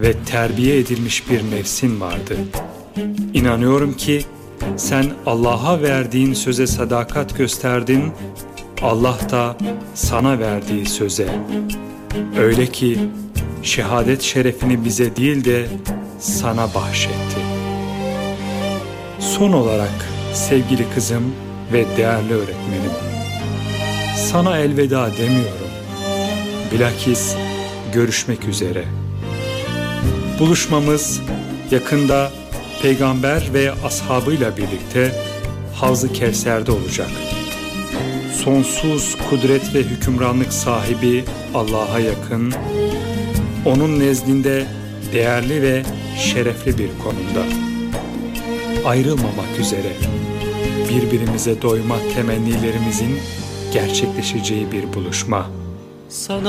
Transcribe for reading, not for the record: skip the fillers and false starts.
ve terbiye edilmiş bir nefsin vardı. İnanıyorum ki sen Allah'a verdiğin söze sadakat gösterdin, Allah da sana verdiği söze. Öyle ki şehadet şerefini bize değil de sana bahşetti. Son olarak sevgili kızım ve değerli öğretmenim, sana elveda demiyorum. Bilakis görüşmek üzere. Buluşmamız yakında Peygamber ve ashabıyla birlikte Havz-ı Kevser'de olacak. Sonsuz kudret ve hükümranlık sahibi Allah'a yakın, onun nezdinde değerli ve şerefli bir konumda. Ayrılmamak üzere birbirimize doyma temennilerimizin gerçekleşeceği bir buluşma. Sana